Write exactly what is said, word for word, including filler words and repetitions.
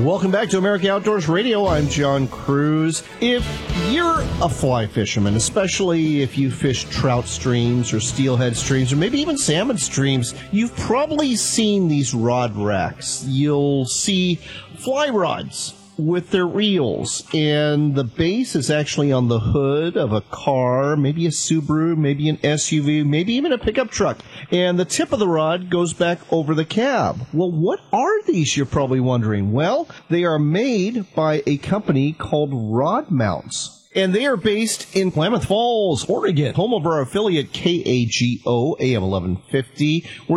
Welcome back to America Outdoors Radio. I'm John Cruz. If you're a fly fisherman, especially if you fish trout streams or steelhead streams or maybe even salmon streams, you've probably seen these rod racks. You'll see fly rods with their reels, and the base is actually on the hood of a car, maybe a Subaru, maybe an S U V, maybe even a pickup truck, and the tip of the rod goes back over the cab. Well, what are these, you're probably wondering? Well, they are made by a company called Rod Mounts. And they are based in Klamath Falls, Oregon, home of our affiliate K A G O, A M eleven fifty, where